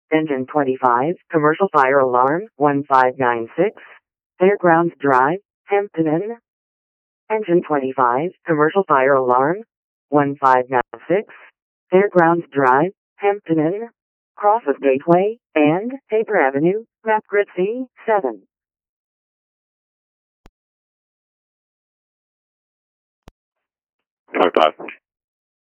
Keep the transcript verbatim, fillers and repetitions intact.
Engine twenty-five, commercial fire alarm, one five nine six, Fairgrounds Drive, Hampton Inn. Engine twenty-five, commercial fire alarm, one five nine six, Fairgrounds Drive, Hampton Inn. Crosses Gateway and Tabor Avenue, map grid C seven. Five five.